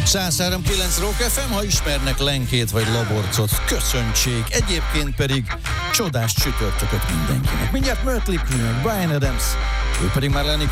103.9 Rock FM, ha ismernek Lenkét vagy Laborcot, köszöntsék, egyébként pedig csodás csütörtököt mindenkinek. Mindjárt Mötley Crüe, Bryan Adams, ő pedig már Lenny